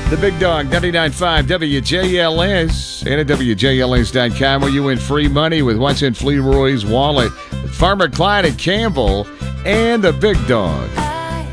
The Big Dog, 99.5 WJLS and at WJLS.com, where you win free money with what's in Fleroy's wallet. Farmer Clyde and Campbell and the Big Dog.